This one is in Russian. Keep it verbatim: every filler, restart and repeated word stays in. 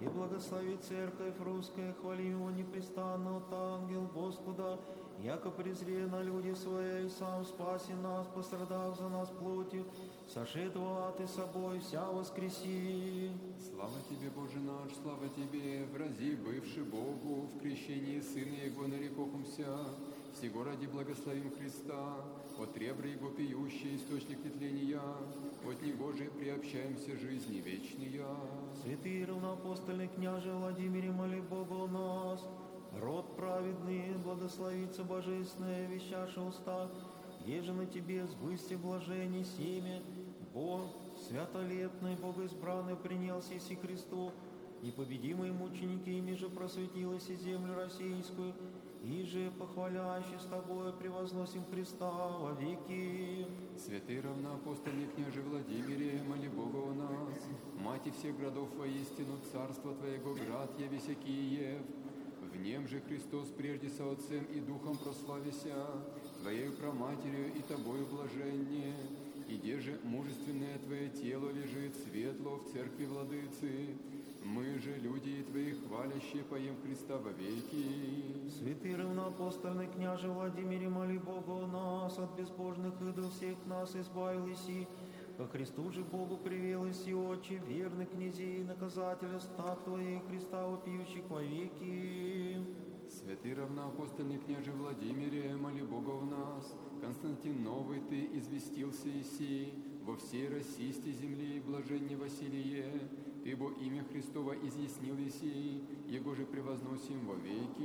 И благослови церковь русская, хвали его непрестанно от ангел Господа, яко презре на люди свои, и сам спаси нас, пострадав за нас плотью, сошед в ад и собой вся воскреси. Слава Тебе, Боже наш, слава Тебе, врази, бывший Богу, в крещении Сына Его нарекохумся, всего ради благословим Христа, от ребра Его пьющий источник нетления, от Него же приобщаемся жизни вечния. Святый равноапостольный княже Владимире, моли Бога о нас, род праведный, благословится божественное, вещаше уста, еже на тебе сбысти блажений семя, Бог святолепный, Богоизбранный, принял сеси Христу, непобедимые мученики, ими же просветилась и землю российскую, и же, похваляющий с тобою, превозносим Христа во веки. Святый равноапостольный княже Владимире, моли Бога о нас, мати всех городов воистину, царство Твоего град явися Киев. В нем же Христос прежде со Отцем и Духом прославися, Твоею проматерью и Тобою блаженнее, и где же мужественное Твое тело лежит светло в церкви Владыцы. Мы же, люди Твои, хвалящие, поем Христа во веки. Святый равноапостольный княже Владимире, моли Бога о нас, от безбожных идол всех нас избавил Иси, ко Христу же Богу привел Иси, Отче, верный князей, наказателя став Твоих, Христа вопиющих во веки. Святый равноапостольный княже Владимире, моли Бога в нас, Константин Новый Ты известился Иси, во всей расисти земли блаженне Василие, Ты бо имя Христово изъяснил Иси, Его же превозносим во веки.